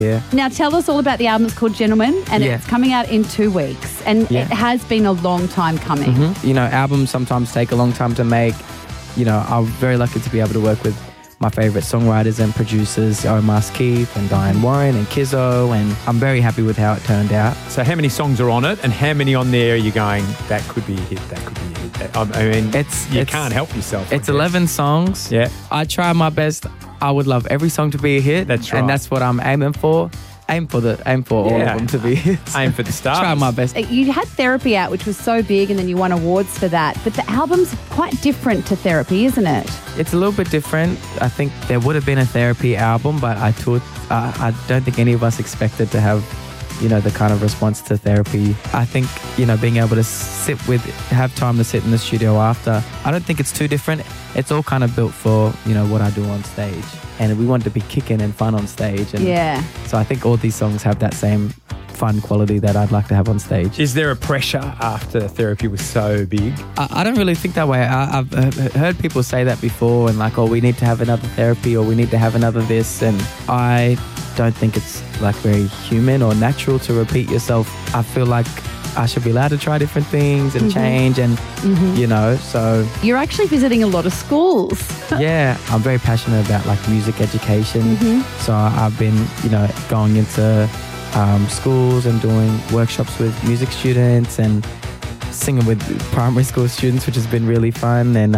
Yeah. Now, tell us all about the album. It's called Gentleman, and it's coming out in 2 weeks. And it has been a long time coming. Mm-hmm. You know, albums sometimes take a long time to make. You know, I'm very lucky to be able to work with my favourite songwriters and producers, Omar Keith and Diane Warren and Kizzo, and I'm very happy with how it turned out. So how many songs are on it, and how many on there are you going, that could be a hit, that could be a hit? I mean, you can't help yourself. It's 11 songs. Yeah. I try my best. I would love every song to be a hit. That's right. And that's what I'm aiming for. Aim for all of them to be hits. Aim for the stars. Try my best. You had Therapy out, which was so big, and then you won awards for that. But the album's quite different to Therapy, isn't it? It's a little bit different. I think there would have been a Therapy album, but I don't think any of us expected to have, you know, the kind of response to Therapy. I think, you know, being able to have time to sit in the studio after, I don't think it's too different. It's all kind of built for, you know, what I do on stage. And we want to be kicking and fun on stage. And so I think all these songs have that same fun quality that I'd like to have on stage. Is there a pressure after Therapy was so big? I don't really think that way. I've heard people say that before, and like, oh, we need to have another Therapy, or we need to have another this. And I don't think it's like very human or natural to repeat yourself. I feel like I should be allowed to try different things and change, and you know, so you're actually visiting a lot of schools. Yeah, I'm very passionate about like music education. So I've been, you know, going into schools and doing workshops with music students and singing with primary school students, which has been really fun. And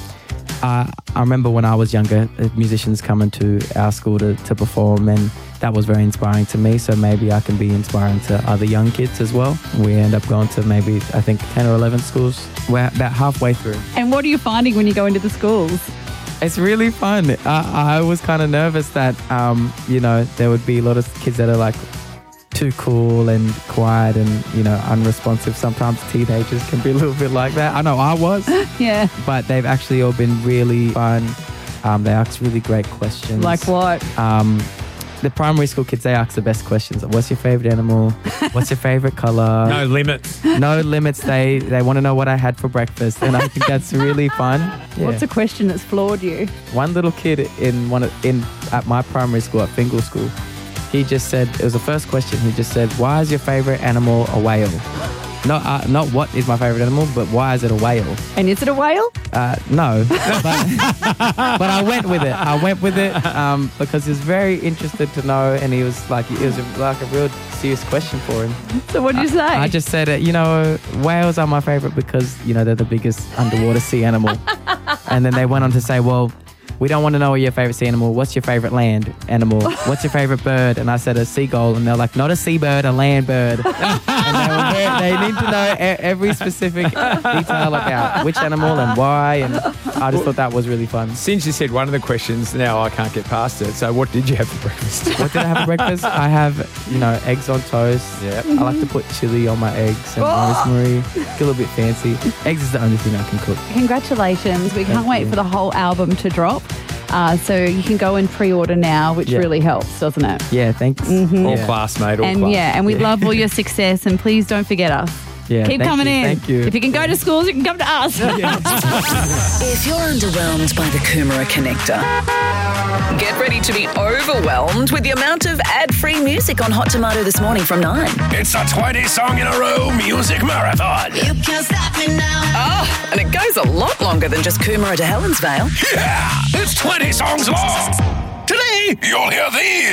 I remember when I was younger, musicians coming to our school to perform, and that was very inspiring to me. So maybe I can be inspiring to other young kids as well. We end up going to maybe, I think, 10 or 11 schools. We're about halfway through. And what are you finding when you go into the schools? It's really fun. I was kind of nervous that, you know, there would be a lot of kids that are like too cool and quiet and, you know, unresponsive. Sometimes teenagers can be a little bit like that. I know I was. Yeah. But they've actually all been really fun. They ask really great questions. Like what? The primary school kids, they ask the best questions. What's your favourite animal? What's your favourite colour? No limits. No limits. They want to know what I had for breakfast, and I think that's really fun. Yeah. What's a question that's floored you? One little kid at my primary school, at Fingal School, he just said, it was the first question, he just said, why is your favourite animal a whale? Not what is my favourite animal, but why is it a whale? And is it a whale? No, but I went with it. Because he was very interested to know, and it was like a real serious question for him. So what did you say? I just said, you know, whales are my favourite because, you know, they're the biggest underwater sea animal. And then they went on to say, well, we don't want to know your favourite sea animal. What's your favourite land animal? What's your favourite bird? And I said a seagull. And they're like, not a seabird, a land bird. And they need to know every specific detail about which animal and why. And I just thought that was really fun. Since you said one of the questions, now I can't get past it. So what did you have for breakfast? What did I have for breakfast? I have, you know, eggs on toast. Yep. I like to put chili on my eggs and rosemary. Get a little bit fancy. Eggs is the only thing I can cook. Congratulations. We can't wait for the whole album to drop. So you can go and pre-order now, which really helps, doesn't it? Yeah, thanks. All class, mate. All class. And we love all your success, and please don't forget us. Yeah, Keep coming in. Thank you. If you can go to schools, you can come to us. If you're underwhelmed by the Coomera Connector, get ready to be overwhelmed with the amount of ad-free music on Hot Tomato this morning from 9. It's a 20-song-in-a-row music marathon. You can't stop me now. Oh, and it goes a lot longer than just Coomera to Helensvale. Yeah, it's 20 songs long. Today, you'll hear these.